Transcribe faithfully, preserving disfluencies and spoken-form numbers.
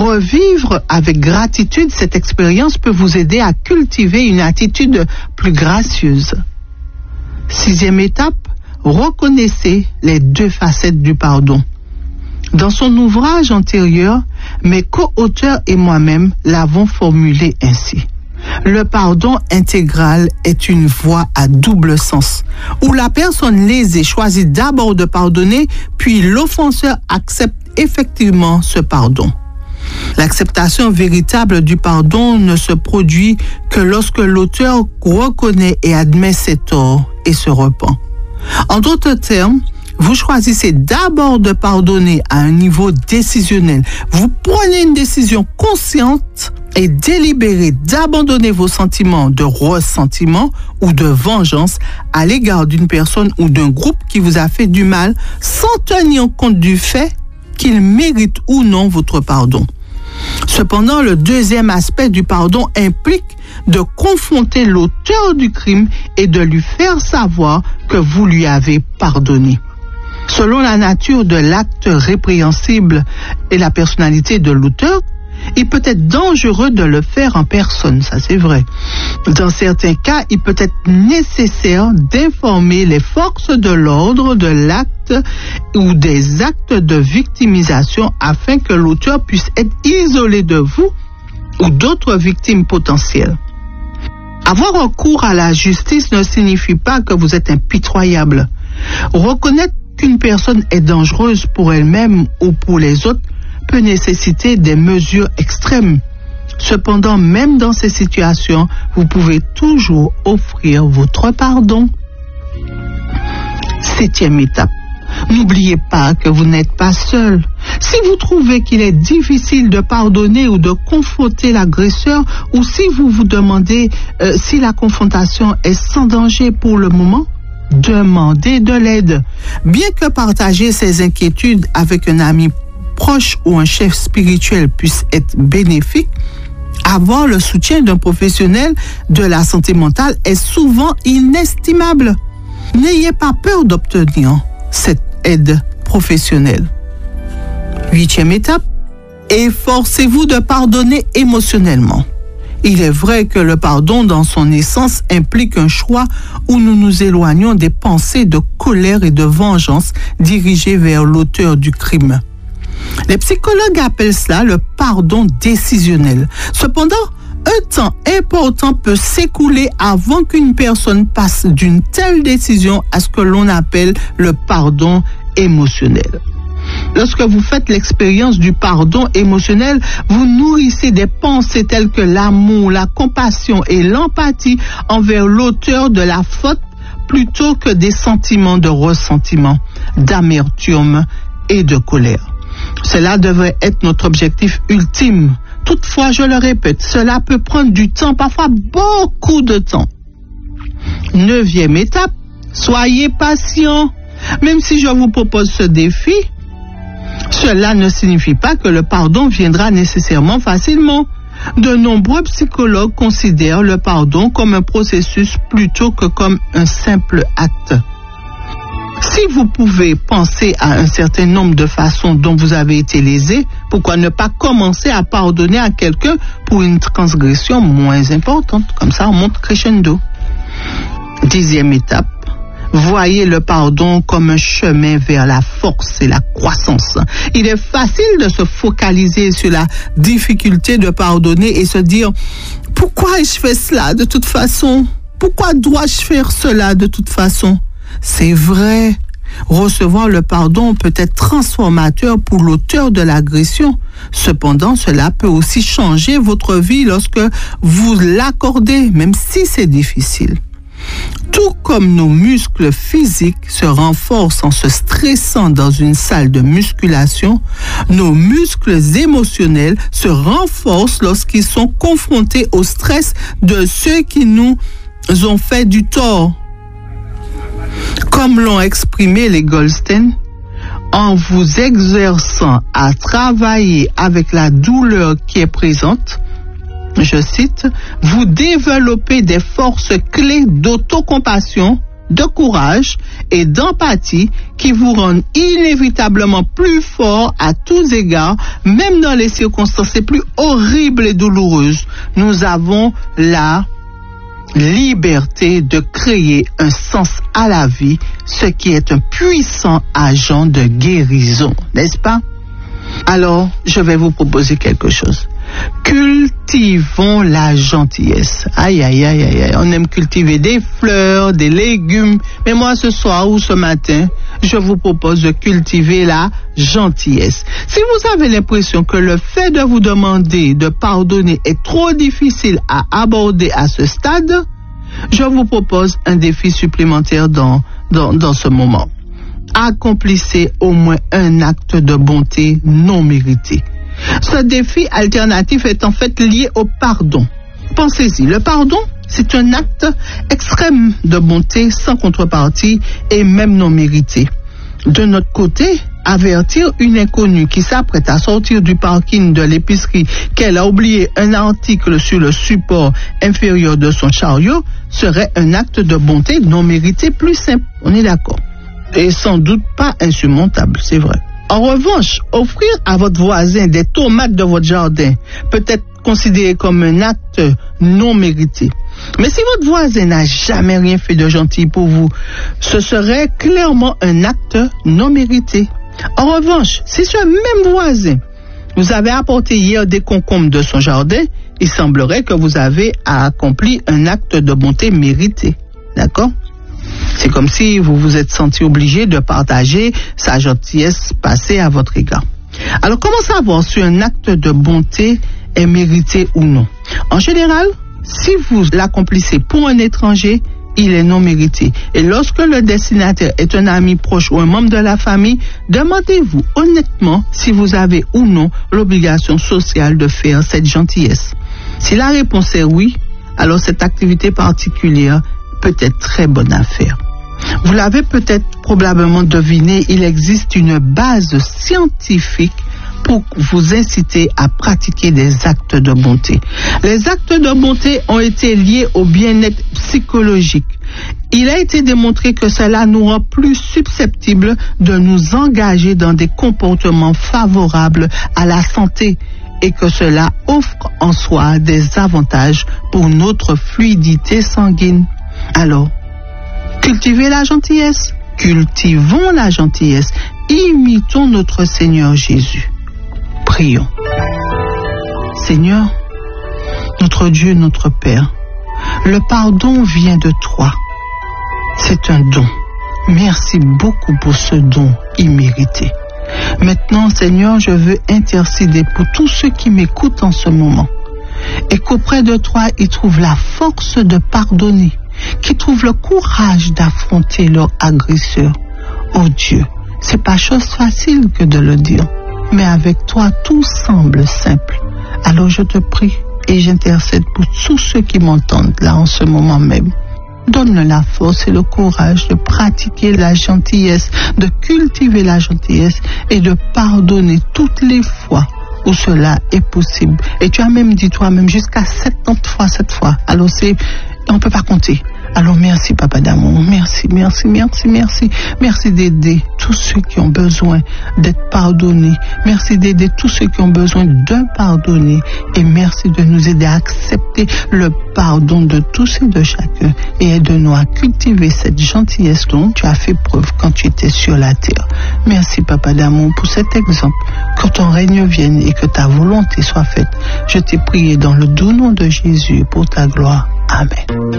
Revivre avec gratitude cette expérience peut vous aider à cultiver une attitude plus gracieuse. Sixième étape, reconnaissez les deux facettes du pardon. Dans son ouvrage antérieur, mes co-auteurs et moi-même l'avons formulé ainsi. Le pardon intégral est une voie à double sens, où la personne lésée choisit d'abord de pardonner, puis l'offenseur accepte effectivement ce pardon. L'acceptation véritable du pardon ne se produit que lorsque l'auteur reconnaît et admet ses torts et se repent. En d'autres termes, vous choisissez d'abord de pardonner à un niveau décisionnel. Vous prenez une décision consciente et délibérée d'abandonner vos sentiments de ressentiment ou de vengeance à l'égard d'une personne ou d'un groupe qui vous a fait du mal, sans tenir compte du fait qu'il mérite ou non votre pardon. Cependant, le deuxième aspect du pardon implique de confronter l'auteur du crime et de lui faire savoir que vous lui avez pardonné. Selon la nature de l'acte répréhensible et la personnalité de l'auteur, il peut être dangereux de le faire en personne, ça c'est vrai. Dans certains cas, il peut être nécessaire d'informer les forces de l'ordre de l'acte ou des actes de victimisation afin que l'auteur puisse être isolé de vous ou d'autres victimes potentielles. Avoir recours à la justice ne signifie pas que vous êtes impitoyable. Reconnaître qu'une personne est dangereuse pour elle-même ou pour les autres peut nécessiter des mesures extrêmes. Cependant, même dans ces situations, vous pouvez toujours offrir votre pardon. Septième étape. N'oubliez pas que vous n'êtes pas seul. Si vous trouvez qu'il est difficile de pardonner ou de confronter l'agresseur, ou si vous vous demandez euh, si la confrontation est sans danger pour le moment, demandez de l'aide. Bien que partager ses inquiétudes avec un ami proche ou un chef spirituel puisse être bénéfique, avoir le soutien d'un professionnel de la santé mentale est souvent inestimable. N'ayez pas peur d'obtenir cette aide professionnelle. Huitième étape, efforcez-vous de pardonner émotionnellement. Il est vrai que le pardon dans son essence implique un choix où nous nous éloignons des pensées de colère et de vengeance dirigées vers l'auteur du crime. Les psychologues appellent cela le pardon décisionnel. Cependant, un temps important peut s'écouler avant qu'une personne passe d'une telle décision à ce que l'on appelle le pardon émotionnel. Lorsque vous faites l'expérience du pardon émotionnel, vous nourrissez des pensées telles que l'amour, la compassion et l'empathie envers l'auteur de la faute plutôt que des sentiments de ressentiment, d'amertume et de colère. Cela devrait être notre objectif ultime. Toutefois, je le répète, cela peut prendre du temps, parfois beaucoup de temps. Neuvième étape, soyez patient. Même si je vous propose ce défi, cela ne signifie pas que le pardon viendra nécessairement facilement. De nombreux psychologues considèrent le pardon comme un processus plutôt que comme un simple acte. Si vous pouvez penser à un certain nombre de façons dont vous avez été lésé, pourquoi ne pas commencer à pardonner à quelqu'un pour une transgression moins importante? Comme ça, on monte crescendo. Dixième étape. Voyez le pardon comme un chemin vers la force et la croissance. Il est facile de se focaliser sur la difficulté de pardonner et se dire « Pourquoi ai-je fait cela de toute façon? Pourquoi dois-je faire cela de toute façon ?» C'est vrai, recevoir le pardon peut être transformateur pour l'auteur de l'agression. Cependant, cela peut aussi changer votre vie lorsque vous l'accordez, même si c'est difficile. Tout comme nos muscles physiques se renforcent en se stressant dans une salle de musculation, nos muscles émotionnels se renforcent lorsqu'ils sont confrontés au stress de ceux qui nous ont fait du tort. Comme l'ont exprimé les Goldstein, en vous exerçant à travailler avec la douleur qui est présente, je cite, vous développez des forces clés d'autocompassion, de courage et d'empathie qui vous rendent inévitablement plus fort à tous égards, même dans les circonstances les plus horribles et douloureuses. Nous avons la liberté de créer un sens à la vie, ce qui est un puissant agent de guérison, n'est-ce pas? Alors, je vais vous proposer quelque chose. Cultivons la gentillesse. Aïe, aïe, aïe, aïe, aïe. On aime cultiver des fleurs, des légumes. Mais moi, ce soir ou ce matin, je vous propose de cultiver la gentillesse. Si vous avez l'impression que le fait de vous demander de pardonner est trop difficile à aborder à ce stade, je vous propose un défi supplémentaire dans, dans, dans ce moment. Accomplissez au moins un acte de bonté non mérité. Ce défi alternatif est en fait lié au pardon. Pensez-y, le pardon, c'est un acte extrême de bonté sans contrepartie et même non mérité. De notre côté, avertir une inconnue qui s'apprête à sortir du parking de l'épicerie qu'elle a oublié un article sur le support inférieur de son chariot serait un acte de bonté non mérité plus simple. On est d'accord. Et sans doute pas insurmontable, c'est vrai. En revanche, offrir à votre voisin des tomates de votre jardin peut être considéré comme un acte non mérité. Mais si votre voisin n'a jamais rien fait de gentil pour vous, ce serait clairement un acte non mérité. En revanche, si ce même voisin vous avez apporté hier des concombres de son jardin, il semblerait que vous avez accompli un acte de bonté mérité. D'accord ? C'est comme si vous vous êtes senti obligé de partager sa gentillesse passée à votre égard. Alors, comment savoir si un acte de bonté est mérité ou non? En général, si vous l'accomplissez pour un étranger, il est non mérité. Et lorsque le destinataire est un ami proche ou un membre de la famille, demandez-vous honnêtement si vous avez ou non l'obligation sociale de faire cette gentillesse. Si la réponse est oui, alors cette activité particulière peut être très bonne à faire. Vous l'avez peut-être probablement deviné, il existe une base scientifique pour vous inciter à pratiquer des actes de bonté. Les actes de bonté ont été liés au bien-être psychologique. Il a été démontré que cela nous rend plus susceptibles de nous engager dans des comportements favorables à la santé et que cela offre en soi des avantages pour notre fluidité sanguine. Alors, cultivez la gentillesse, cultivons la gentillesse, imitons notre Seigneur Jésus. Prions. Seigneur, notre Dieu, notre Père, le pardon vient de toi. C'est un don. Merci beaucoup pour ce don immérité. Maintenant, Seigneur, je veux intercéder pour tous ceux qui m'écoutent en ce moment et qu'auprès de toi, ils trouvent la force de pardonner, qui trouvent le courage d'affronter leur agresseur. Oh Dieu, c'est pas chose facile que de le dire, mais avec toi tout semble simple. Alors je te prie et j'intercède pour tous ceux qui m'entendent là en ce moment même. Donne-le la force et le courage de pratiquer la gentillesse, de cultiver la gentillesse et de pardonner toutes les fois où cela est possible. Et tu as même dit toi-même jusqu'à soixante fois cette fois. Alors c'est, on ne peut pas compter. Alors merci Papa d'amour, merci, merci, merci, merci. Merci d'aider tous ceux qui ont besoin d'être pardonnés. Merci d'aider tous ceux qui ont besoin d'un pardonné. Et merci de nous aider à accepter le pardon de tous et de chacun. Et aide-nous à cultiver cette gentillesse dont tu as fait preuve quand tu étais sur la terre. Merci Papa d'amour pour cet exemple. Que ton règne vienne et que ta volonté soit faite. Je t'ai prié dans le doux nom de Jésus pour ta gloire. Amen.